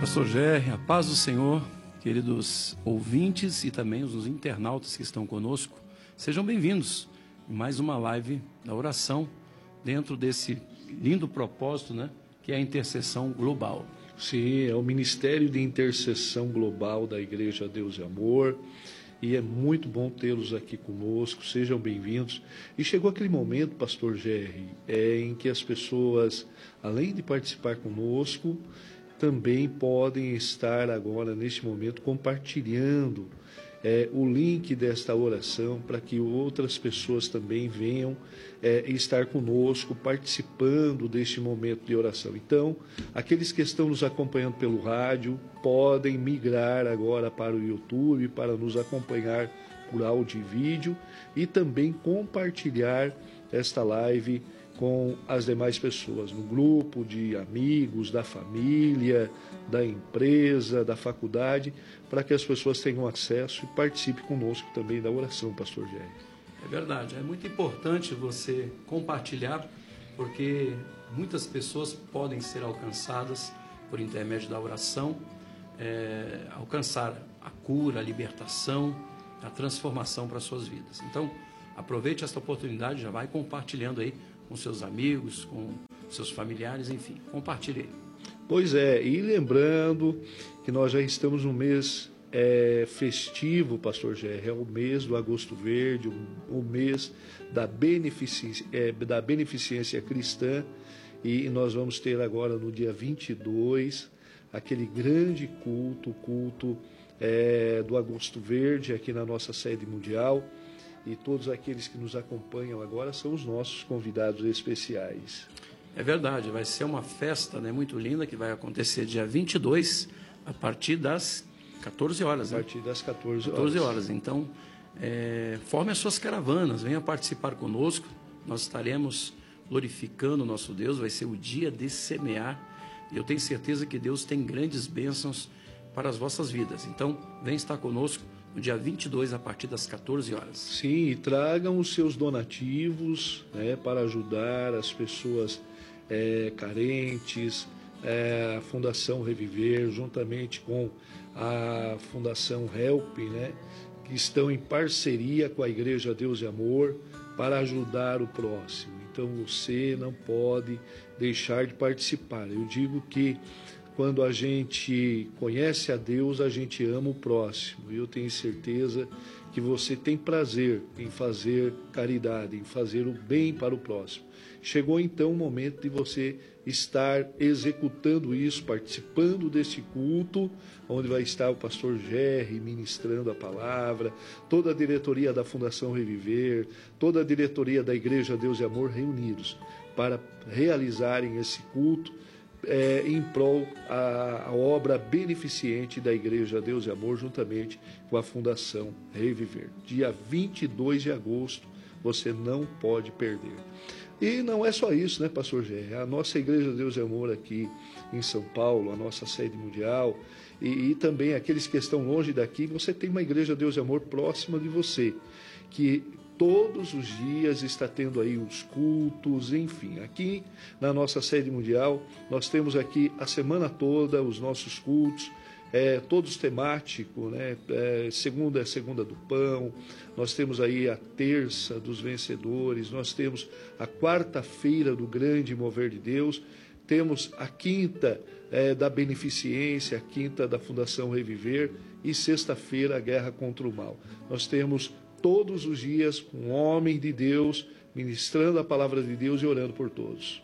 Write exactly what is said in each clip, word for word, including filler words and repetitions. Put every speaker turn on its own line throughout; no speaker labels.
Pastor Gerry, a paz do Senhor, queridos ouvintes e também os internautas que estão conosco, sejam bem-vindos em mais uma live da oração dentro desse lindo propósito, né, que é a intercessão global.
Sim, é o Ministério de Intercessão Global da Igreja Deus e Amor, e é muito bom tê-los aqui conosco, sejam bem-vindos. E chegou aquele momento, Pastor Gerry, é, em que as pessoas, além de participar conosco, também podem estar agora, neste momento, compartilhando é, o link desta oração para que outras pessoas também venham é, estar conosco, participando deste momento de oração. Então, aqueles que estão nos acompanhando pelo rádio podem migrar agora para o YouTube para nos acompanhar por áudio e vídeo e também compartilhar esta live com as demais pessoas, no grupo de amigos, da família, da empresa, da faculdade, para que as pessoas tenham acesso e participem conosco também da oração, Pastor Gerry.
É verdade, é muito importante você compartilhar, porque muitas pessoas podem ser alcançadas por intermédio da oração, é, alcançar a cura, a libertação, a transformação para as suas vidas. Então, aproveite esta oportunidade, já vai compartilhando aí com seus amigos, com seus familiares, enfim, compartilhe.
Pois é, e lembrando que nós já estamos no mês é, festivo, Pastor Gerry, é o mês do Agosto Verde, o, o mês da beneficência, é, da beneficência cristã, e nós vamos ter agora no dia vinte e dois aquele grande culto, o culto é, do Agosto Verde aqui na nossa sede mundial. E todos aqueles que nos acompanham agora são os nossos convidados especiais.
É verdade, vai ser uma festa, né, muito linda, que vai acontecer dia vinte e dois, a partir das quatorze horas.
A partir né? das quatorze horas.
quatorze horas. Então, é, forme as suas caravanas, venha participar conosco. Nós estaremos glorificando o nosso Deus, vai ser o dia de semear. E eu tenho certeza que Deus tem grandes bênçãos para as vossas vidas. Então, venha estar conosco no dia vinte e dois, a partir das quatorze horas.
Sim, e tragam os seus donativos, né, para ajudar as pessoas é, carentes, é, a Fundação Reviver, juntamente com a Fundação Help, né, que estão em parceria com a Igreja Deus e Amor para ajudar o próximo. Então você não pode deixar de participar. Eu digo que quando a gente conhece a Deus, a gente ama o próximo. E eu tenho certeza que você tem prazer em fazer caridade, em fazer o bem para o próximo. Chegou então o momento de você estar executando isso, participando desse culto, onde vai estar o pastor Gerry ministrando a palavra, toda a diretoria da Fundação Reviver, toda a diretoria da Igreja Deus e Amor reunidos para realizarem esse culto, É, em prol a, a obra beneficente da Igreja Deus e Amor, juntamente com a Fundação Reviver. Dia vinte e dois de agosto, você não pode perder. E não é só isso, né, Pastor Gerry? A nossa Igreja Deus e Amor aqui em São Paulo, a nossa sede mundial, e, e também aqueles que estão longe daqui, você tem uma Igreja Deus e Amor próxima de você, que todos os dias está tendo aí os cultos, enfim. Aqui na nossa sede mundial, nós temos aqui a semana toda os nossos cultos, é, todos temáticos, né? É, segunda é segunda do pão, nós temos aí a terça dos vencedores, nós temos a quarta-feira do grande mover de Deus, temos a quinta é, da beneficência, a quinta da Fundação Reviver e sexta-feira a guerra contra o mal. Nós temos todos os dias um homem de Deus ministrando a palavra de Deus e orando por todos.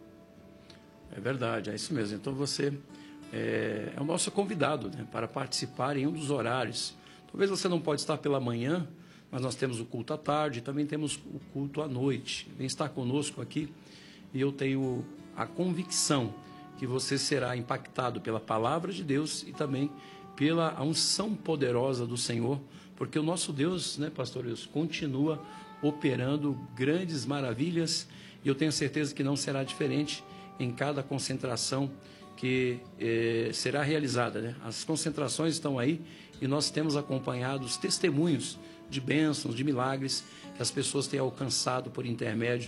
É verdade, é isso mesmo. Então você é, é o nosso convidado, né, para participar em um dos horários. Talvez você não pode estar pela manhã, mas nós temos o culto à tarde e também temos o culto à noite. Vem estar conosco aqui e eu tenho a convicção que você será impactado pela palavra de Deus e também pela unção poderosa do Senhor, porque o nosso Deus, né, pastor Wilson, continua operando grandes maravilhas e eu tenho certeza que não será diferente em cada concentração que eh, será realizada, né? As concentrações estão aí e nós temos acompanhado os testemunhos de bênçãos, de milagres que as pessoas têm alcançado por intermédio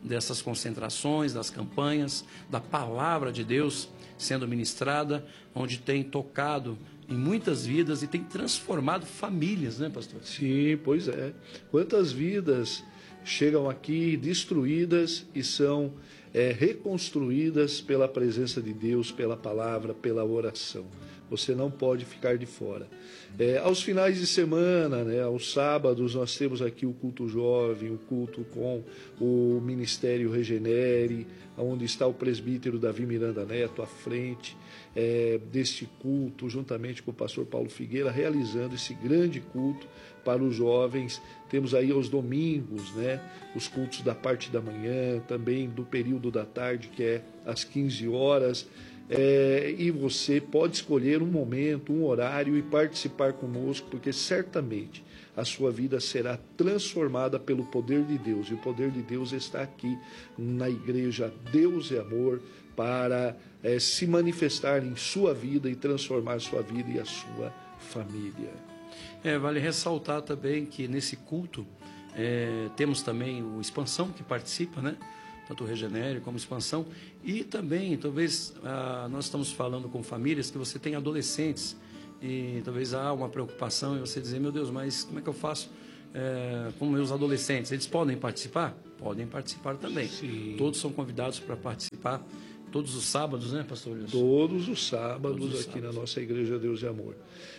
dessas concentrações, das campanhas, da palavra de Deus sendo ministrada, onde tem tocado em muitas vidas e tem transformado famílias, né, pastor?
Sim, pois é. Quantas vidas chegam aqui destruídas e são é, reconstruídas pela presença de Deus, pela palavra, pela oração. Você não pode ficar de fora. É, aos finais de semana, né, aos sábados, nós temos aqui o culto jovem, o culto com o Ministério Regenere, onde está o presbítero Davi Miranda Neto à frente é, deste culto, juntamente com o pastor Paulo Figueira, realizando esse grande culto para os jovens. Temos aí aos domingos, né, os cultos da parte da manhã, também do período da tarde, que é às quinze horas. É, e você pode escolher um momento, um horário e participar conosco, porque certamente a sua vida será transformada pelo poder de Deus. E o poder de Deus está aqui na igreja Deus é Amor, para é, se manifestar em sua vida e transformar sua vida e a sua família.
É, vale ressaltar também que nesse culto é, temos também o Expansão que participa, né? Tanto o Regenere como Expansão, e também, talvez, ah, nós estamos falando com famílias que você tem adolescentes, e talvez há uma preocupação em você dizer, meu Deus, mas como é que eu faço é, com meus adolescentes? Eles podem participar? Podem participar também.
Sim.
Todos são convidados para participar, todos os sábados, né, pastor Wilson?
Todos os sábados
Todos os
aqui
sábados.
na nossa Igreja Deus e Amor.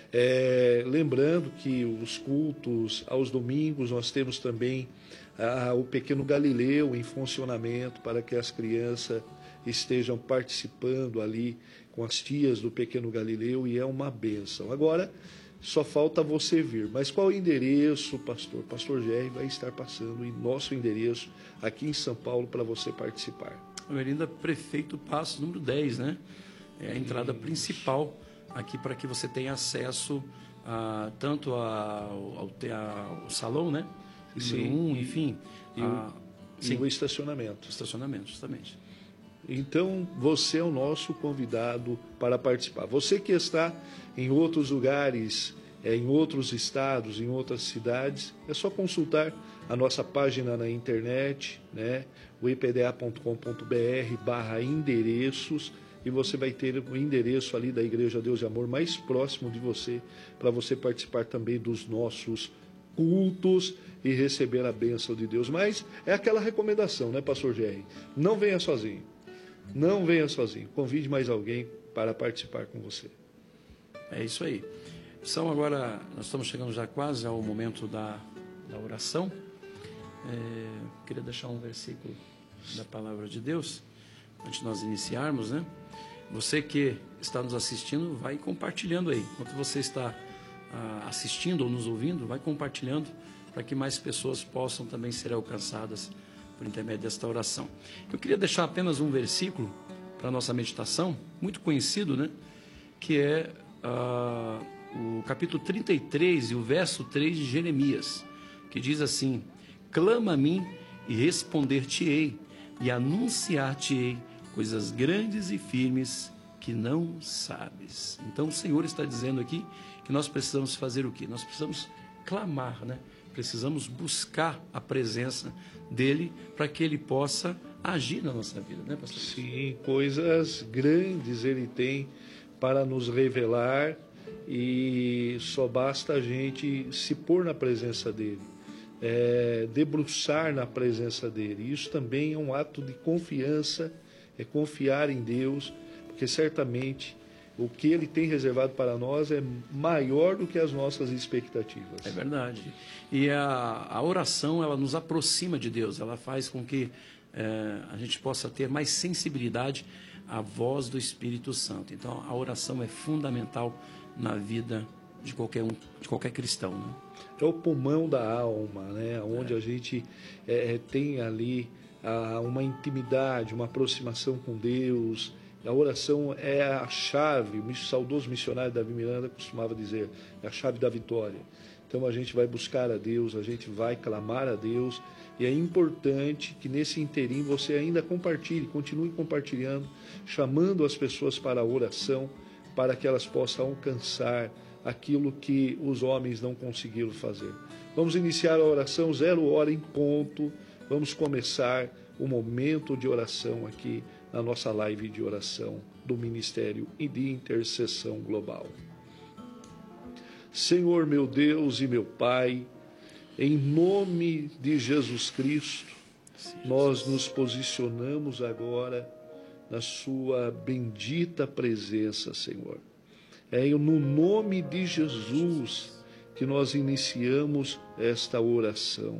É, lembrando que os cultos aos domingos nós temos também ah, o Pequeno Galileu em funcionamento para que as crianças estejam participando ali com as tias do Pequeno Galileu, e é uma bênção. Agora, só falta você vir. Mas qual o endereço, pastor? Pastor Jerry vai estar passando em nosso endereço aqui em São Paulo para você participar.
Avenida Prefeito Passos, número dez, né? É a entrada principal aqui para que você tenha acesso a, tanto ao, ao, ao salão, né?
Sim,
um,
e,
enfim.
E,
a,
o, e o estacionamento.
Estacionamento, justamente.
Então, você é o nosso convidado para participar. Você que está em outros lugares, em outros estados, em outras cidades, é só consultar a nossa página na internet, né? o i p d a ponto com ponto b r barra endereços, e você vai ter o endereço ali da Igreja Deus e Amor mais próximo de você, para você participar também dos nossos cultos e receber a bênção de Deus. Mas é aquela recomendação, né, pastor Jerry? Não venha sozinho. Não venha sozinho. Convide mais alguém para participar com você.
É isso aí. São agora, nós estamos chegando já quase ao momento da, da oração. É, queria deixar um versículo da palavra de Deus antes de nós iniciarmos, né? Você que está nos assistindo, vai compartilhando aí. Enquanto você está ah, assistindo ou nos ouvindo, vai compartilhando para que mais pessoas possam também ser alcançadas por intermédio desta oração. Eu queria deixar apenas um versículo para a nossa meditação, muito conhecido, né? Que é ah, o capítulo trinta e três e o verso três de Jeremias, que diz assim: clama a mim e responder-te-ei, e anunciar-te-ei coisas grandes e firmes que não sabes. Então o Senhor está dizendo aqui que nós precisamos fazer o quê? Nós precisamos clamar, né? Precisamos buscar a presença dele para que ele possa agir na nossa vida, né, pastor?
Sim, coisas grandes ele tem para nos revelar, e só basta a gente se pôr na presença dele, é, debruçar na presença dele. Isso também é um ato de confiança, é confiar em Deus, porque certamente o que ele tem reservado para nós é maior do que as nossas expectativas.
É verdade. E a, a oração, ela nos aproxima de Deus, ela faz com que é, a gente possa ter mais sensibilidade à voz do Espírito Santo. Então, a oração é fundamental na vida de qualquer um, de qualquer cristão, né?
É o pulmão da alma, né? Onde
é.
a gente é, tem ali a, uma intimidade, uma aproximação com Deus. A oração é a chave. O saudoso missionário Davi Miranda costumava dizer, é a chave da vitória. Então a gente vai buscar a Deus, a gente vai clamar a Deus, e é importante que nesse interim você ainda compartilhe, continue compartilhando, chamando as pessoas para a oração, para que elas possam alcançar aquilo que os homens não conseguiram fazer. Vamos iniciar a oração, zero hora em ponto. Vamos começar o momento de oração aqui na nossa live de oração do Ministério e de Intercessão Global. Senhor meu Deus e meu Pai, em nome de Jesus Cristo, nós nos posicionamos agora na sua bendita presença, Senhor. É no nome de Jesus que nós iniciamos esta oração.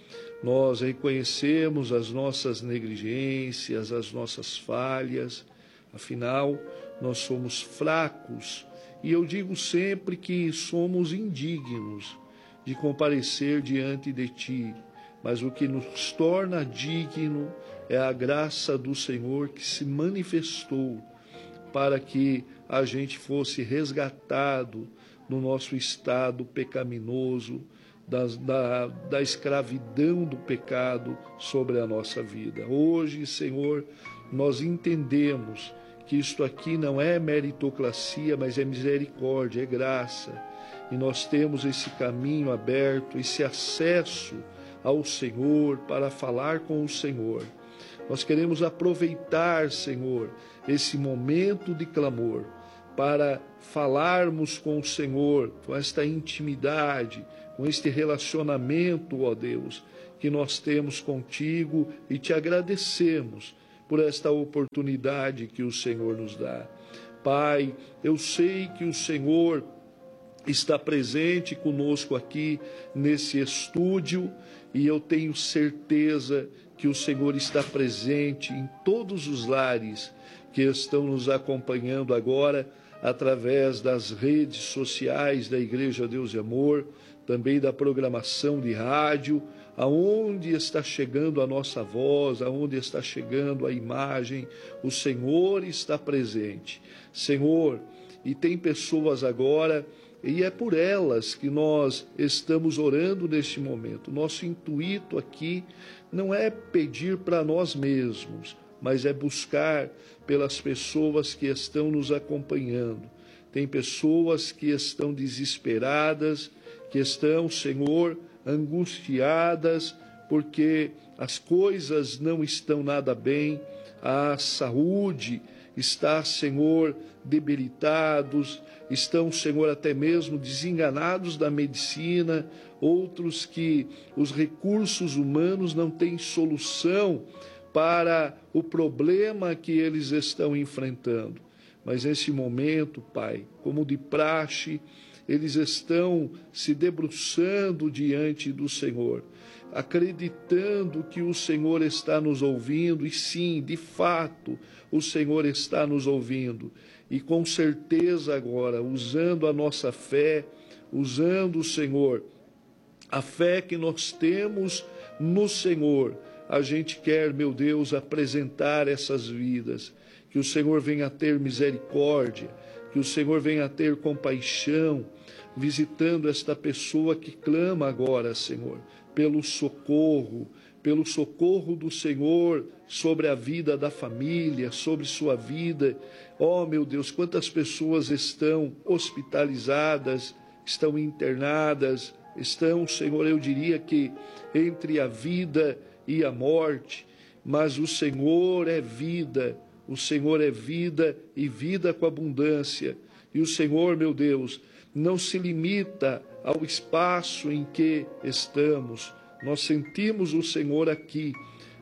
Nós reconhecemos as nossas negligências, as nossas falhas, afinal, nós somos fracos, e eu digo sempre que somos indignos de comparecer diante de Ti, mas o que nos torna digno é a graça do Senhor que se manifestou para que a gente fosse resgatado no nosso estado pecaminoso, da, da, da escravidão do pecado sobre a nossa vida. Hoje, Senhor, nós entendemos que isto aqui não é meritocracia, mas é misericórdia, é graça. E nós temos esse caminho aberto, esse acesso ao Senhor para falar com o Senhor. Nós queremos aproveitar, Senhor, esse momento de clamor para falarmos com o Senhor, com esta intimidade, com este relacionamento, ó Deus, que nós temos contigo, e te agradecemos por esta oportunidade que o Senhor nos dá. Pai, eu sei que o Senhor está presente conosco aqui nesse estúdio, e eu tenho certeza que o Senhor está presente em todos os lares que estão nos acompanhando agora através das redes sociais da Igreja Deus e Amor, também da programação de rádio, aonde está chegando a nossa voz, aonde está chegando a imagem, o Senhor está presente. Senhor, e tem pessoas agora, e é por elas que nós estamos orando neste momento. Nosso intuito aqui não é pedir para nós mesmos, mas é buscar pelas pessoas que estão nos acompanhando. Tem pessoas que estão desesperadas, que estão, Senhor, angustiadas, porque as coisas não estão nada bem, a saúde está, Senhor, debilitados, estão, Senhor, até mesmo desenganados da medicina, outros que os recursos humanos não têm solução para o problema que eles estão enfrentando. Mas nesse momento, Pai, como de praxe, eles estão se debruçando diante do Senhor, acreditando que o Senhor está nos ouvindo, e sim, de fato, o Senhor está nos ouvindo. E com certeza agora, usando a nossa fé, usando, Senhor, a fé que nós temos no Senhor, a gente quer, meu Deus, apresentar essas vidas, que o Senhor venha a ter misericórdia, que o Senhor venha a ter compaixão, visitando esta pessoa que clama agora, Senhor, pelo socorro, pelo socorro do Senhor sobre a vida da família, sobre sua vida. Oh, meu Deus, quantas pessoas estão hospitalizadas, estão internadas, estão, Senhor, eu diria que entre a vida e a morte, mas o Senhor é vida, o Senhor é vida e vida com abundância. E o Senhor, meu Deus, não se limita ao espaço em que estamos. Nós sentimos o Senhor aqui,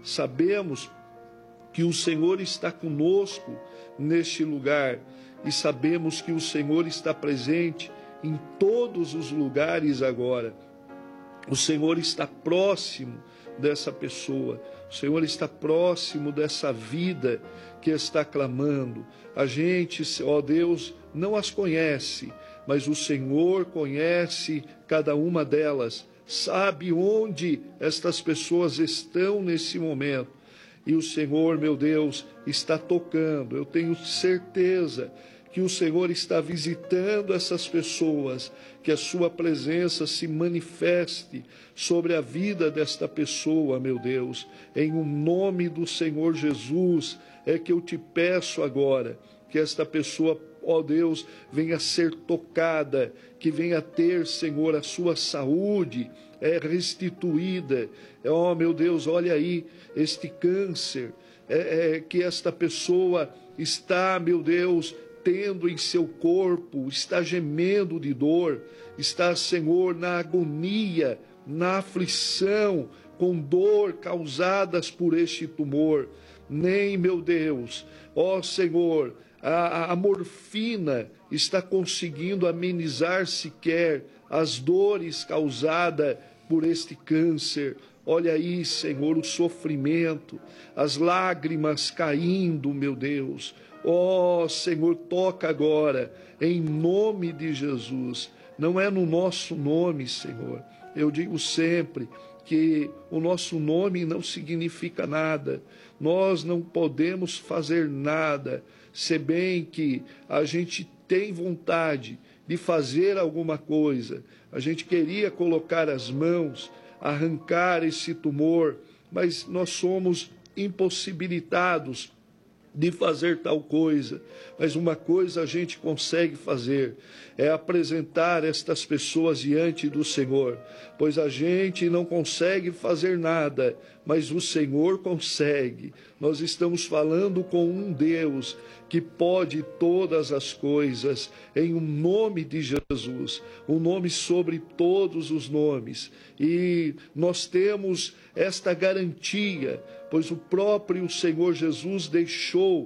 sabemos que o Senhor está conosco neste lugar, e sabemos que o Senhor está presente em todos os lugares agora. O Senhor está próximo dessa pessoa, o Senhor está próximo dessa vida que está clamando. A gente, ó Deus, não as conhece, mas o Senhor conhece cada uma delas, sabe onde estas pessoas estão nesse momento. E o Senhor, meu Deus, está tocando. Eu tenho certeza que o Senhor está visitando essas pessoas, que a sua presença se manifeste sobre a vida desta pessoa, meu Deus. Em o nome do Senhor Jesus é que eu te peço agora que esta pessoa, ó Deus, venha ser tocada, que venha ter, Senhor, a sua saúde é restituída. Ó meu Deus, olha aí este câncer é, é, que esta pessoa está, meu Deus, tendo em seu corpo, está gemendo de dor, está, Senhor, na agonia, na aflição, com dor causadas por este tumor. Nem, meu Deus, ó Senhor, a, a morfina está conseguindo amenizar sequer as dores causadas por este câncer. Olha aí, Senhor, o sofrimento, as lágrimas caindo, meu Deus. Ó Senhor, toca agora, em nome de Jesus. Não é no nosso nome, Senhor. Eu digo sempre que o nosso nome não significa nada. Nós não podemos fazer nada, se bem que a gente tem vontade de fazer alguma coisa. A gente queria colocar as mãos, arrancar esse tumor, mas nós somos impossibilitados de fazer tal coisa. Mas uma coisa a gente consegue fazer, é apresentar estas pessoas diante do Senhor, pois a gente não consegue fazer nada, mas o Senhor consegue. Nós estamos falando com um Deus que pode todas as coisas, em um nome de Jesus, um nome sobre todos os nomes. E nós temos esta garantia, pois o próprio Senhor Jesus deixou